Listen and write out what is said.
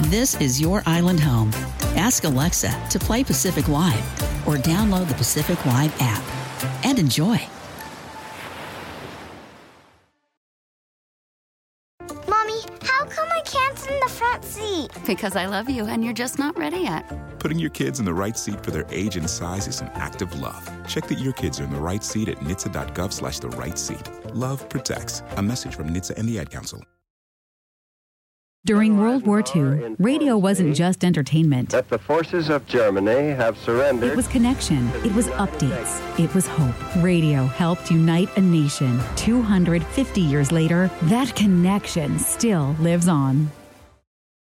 This is your island home. Ask Alexa to play Pacific Live or download the Pacific Live app and enjoy. Mommy, how come I can't sit in the front seat? Because I love you and you're just not ready yet. Putting your kids in the right seat for their age and size is an act of love. Check that your kids are in the right seat at nhtsa.gov/the right seat. Love protects. A message from NHTSA and the Ad Council. During World War II, radio wasn't just entertainment. That the forces of Germany have surrendered. It was connection. It was updates. It was hope. Radio helped unite a nation. 250 years later, that connection still lives on.